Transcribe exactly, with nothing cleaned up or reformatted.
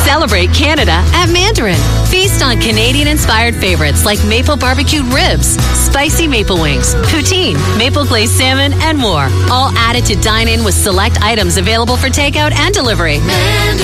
Celebrate Canada at Mandarin. Feast on Canadian-inspired favorites like maple barbecued ribs, spicy maple wings, poutine, maple glazed salmon, and more. All added to dine in with select items available for takeout and delivery. Mandarin.